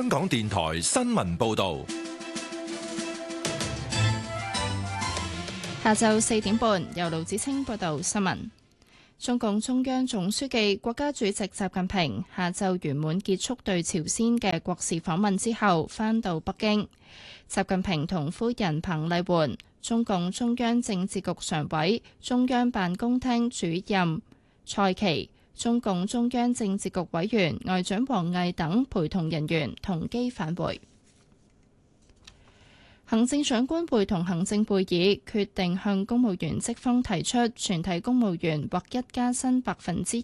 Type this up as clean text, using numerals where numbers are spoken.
香港電台新聞報道。 下晝4點半，由盧子清報道新聞。中共中央總書記、國家主席習近平下晝圓滿結束對朝鮮嘅國事訪問之後，返到北京。習近平同夫人彭麗媛、中共中央政治局常委、中央辦公廳主任蔡奇、中共中央政治局委員外長王毅等陪同人員同機返回。行政長官會同行政會議決定向公務員職方提出全體公務員劃一加薪2%，